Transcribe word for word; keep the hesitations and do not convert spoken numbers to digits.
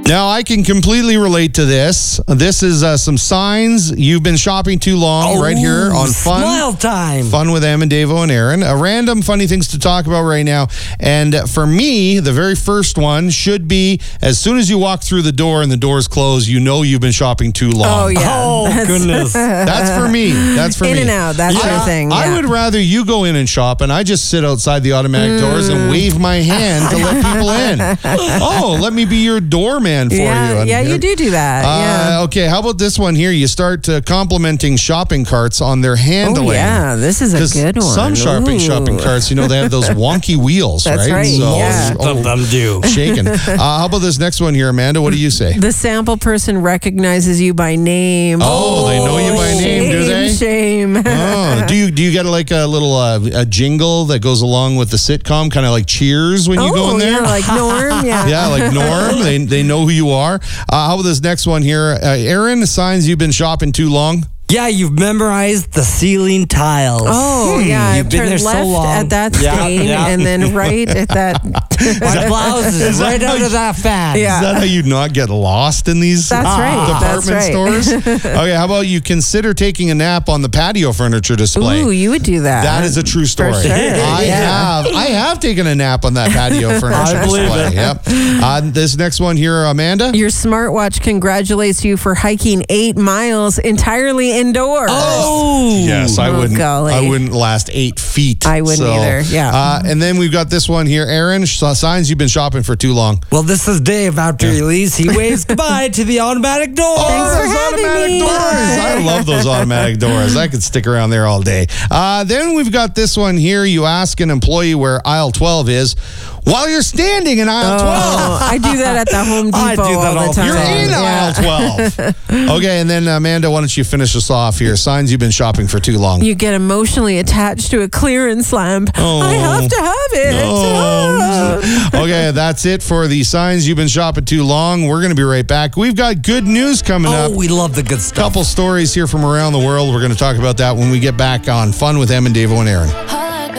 Now, I can completely relate to this. This is uh, some signs you've been shopping too long oh, right here on Fun. Smile time. Fun with Em and Davo and Aaron. A random funny things to talk about right now. And for me, the very first one should be as soon as you walk through the door and the door's closed, you know you've been shopping too long. Oh, yeah. Oh, That's- goodness. That's for me. That's for In me. and out, that's I, your thing, I yeah. would rather you go in and shop and I just sit outside the automatic doors Mm. and wave my hand to let people in. Oh, let me be your doorman for yeah, you. And yeah, you do do that. Uh, yeah. Okay, how about this one here? You start uh, complimenting shopping carts on their handling. Oh, yeah, this is a 'Cause good one. Some shopping Ooh. shopping carts, you know, they have those wonky wheels, That's right, yeah. Some of them do. shaking. Uh, how about this next one here, Amanda? What do you say? The sample person recognizes you by name. Oh, they know you by name, do they? Shame. Oh, do you do you get like a little uh, a jingle that goes along with the sitcom, kind of like Cheers when you go in Oh, there? yeah, like Norm. Yeah. Yeah, like Norm. They they know who you are. Uh, how about this next one here, uh, Aaron? Signs you've been shopping too long. Yeah, you've memorized the ceiling tiles. Oh, yeah. You've been Turn there left so long. at that Yeah, stain yeah. and then right at that. My blouse is right how under you- that fan. Yeah. Is that how you not get lost in these That's uh, right, department that's right. stores? Okay, how about you consider taking a nap on the patio furniture display? Ooh, you would do that. That is a true story. sure, I yeah. have I have taken a nap on that patio furniture I believe display. it. Yep. Uh, this next one here, Amanda. Your smartwatch congratulates you for hiking eight miles entirely indoors. Oh. Yes, I Oh, wouldn't. golly. I wouldn't last eight feet. I wouldn't either, yeah. Uh, and then we've got this one here, Aaron. sh- Signs you've been shopping for too long. Well, this is Dave. After he leaves, he waves goodbye to the automatic door. Thanks for those having automatic me. doors. I love those automatic doors. I could stick around there all day. Uh, then we've got this one here. You ask an employee where aisle twelve is while you're standing in aisle twelve. Oh, I do that at the Home Depot I do that all all the the time. You're in Yeah. aisle twelve. Okay, and then Amanda, why don't you finish us off here? Signs you've been shopping for too long. You get emotionally attached to a clearance lamp. Oh. I have to have it. Oh. Okay, that's it for the signs you've been shopping too long. We're going to be right back. We've got good news coming up. Oh, we love the good stuff. Couple stories here from around the world. We're going to talk about that when we get back on Fun with Em and Davo and Aaron.